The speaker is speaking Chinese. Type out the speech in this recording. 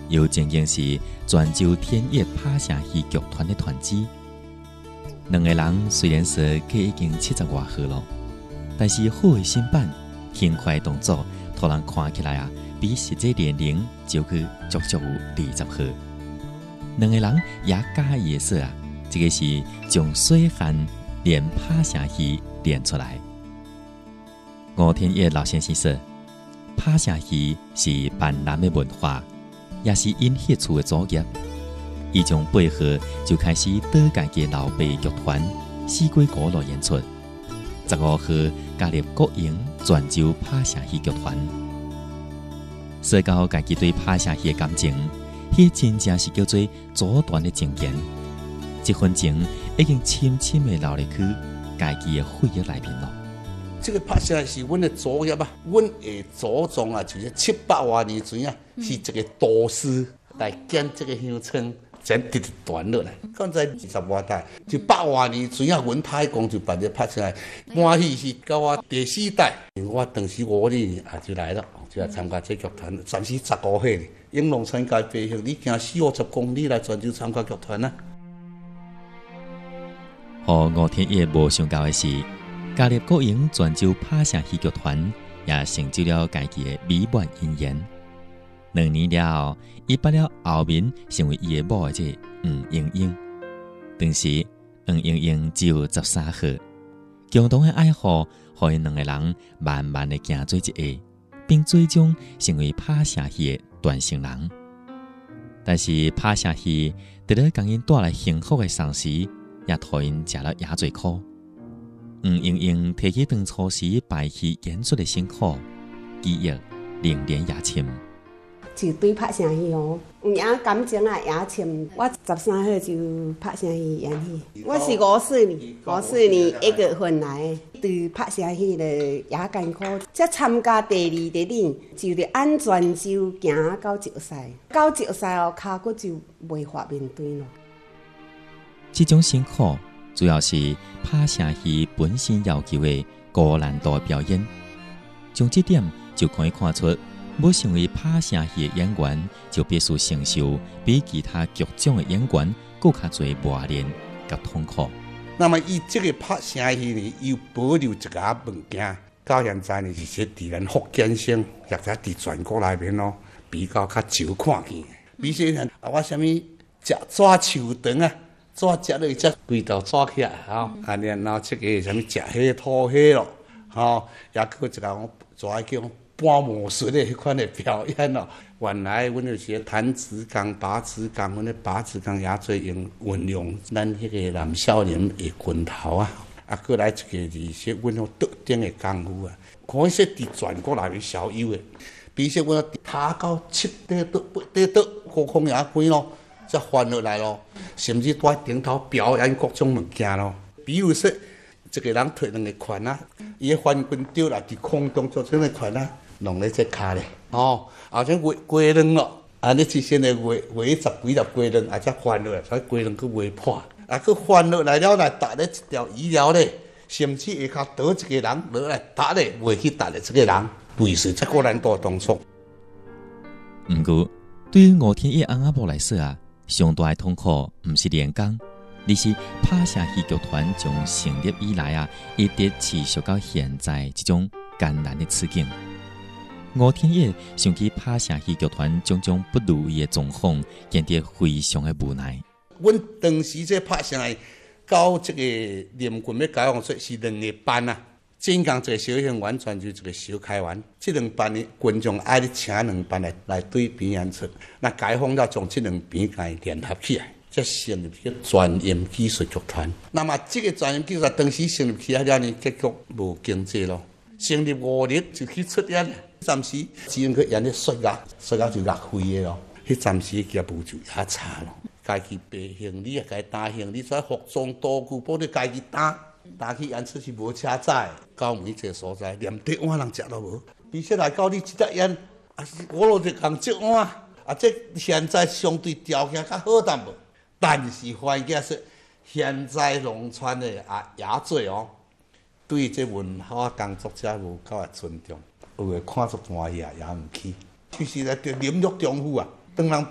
又曾经是泉州天野拍城戏剧团的团姊。两个人虽然说计已经70外岁了，但是好的身板、轻快的动作，让人看起来比实际年龄少去足足有20岁。两个人也假意的说这个是从细汉练拍城戏练出来。吴天野老先生说，拍城戏是闽南的文化，也是因迄厝的祖业。伊从8岁就开始倒家己老爸剧团四季鼓路演出，15岁加入国营泉州拍城戏剧团。说到家己对拍城戏的感情，迄真正是叫做祖传的情缘。这份情已经深深的流入去家己的血液内面了。 这个拍城是阮的祖业啊，阮的祖宗就是700多年前是一个道士来建这个乡村。才直直传落来，刚才20多代，就100多年前阮太公就把这拍出来，欢喜是到我第4代，我当时50年就来了，就来参加这剧团，暂时15岁呢。永隆村街北乡，你行40-50公里来泉州参加剧团啊。 和吴天野无想到的是，加入国营泉州拍城戏剧团，也成就了家己的美满姻缘。2年了后，伊把了后面成为伊的某姐黄莺莺。当时黄莺莺只有13岁，共同的爱好，让因两个人慢慢的行做一个，并最终成为拍城戏的传承人。但是拍城戏除了给因带来幸福的同时，也互因吃了也侪苦。黄莺莺提起当初时排戏演出的辛苦，记忆仍然也深。 就对拍城戏有影感情也深。我13岁就拍城戏演戏，我是54年1月份来的。对拍城戏咧也艰苦，才参加第2、第3，就得按泉州行到石狮，到石狮后骹骨就袂发面对了。 这种辛苦主要是拍城戏本身要求的高难度的表演，从这点就可以看出。要成为拍城戏的演员，就必须承受比其他剧种的演员更较侪磨练和痛苦。 那么，伊这个拍城戏呢，又保留一个物件，到现在呢，是说伫咱福建省或者伫全国内面咯，比较少看见。比如说，我什么食纸树肠啊，纸食落只规道纸起来然后这个什么食虾吐虾咯，也搁一个叫搬魔术的迄款的表演咯，原来阮就是弹子钢、拔子钢，阮的拔子钢也做用运用咱迄个男少年的拳头过来一个是说阮有特定的功夫可以说伫全国内面小有的。比如说阮踏到7块倒、8块倒，高空也关咯，才翻落来咯，甚至在顶头表演各种物件咯。比如说，一个人摕2个拳伊的翻滚吊啦，伫空中做这个拳弄咧这骹咧，后像鸡卵咯，你之前的画10几粒鸡卵，才翻落来，所以鸡卵佫袂破，佫翻落来了来搭咧一条医疗咧，甚至下骹倒一个人落来搭咧，袂去搭咧这个人，类似这个难度动作。 不过，对于吴天野翁仔某来说上大的痛苦毋是练功，而是拍城戏剧团从成立以来一直持续到现在这种艰难的处境。吴天野想起拍城戏剧团种种不如意的状况，显得非常的无奈。 阮当时这拍城戏到这个连军要解放出是2个班正港一个小演员，泉州一个小开员，这2班的观众爱你请2班来对边演出。那解放了，将这2边给联合起来，才成立一个专业技术剧团。那么这个专业技术当时成立起来了呢，结局无经济咯。成立5年就去出演，暂时只能去演咧摔跤就落灰的咯。迄暂时业务就也差咯。家己备行李家己担行李，所以服装道具保你家己担去演出是无车载，到每一个所在连碟碗人食都无。而且来到你这搭演，我落就共接碗，这现在相对条件较好淡无，但是环境说现在农村的也做对这文化工作者无够尊重，有诶看出欢喜也毋去。其实咧，着忍辱中夫当人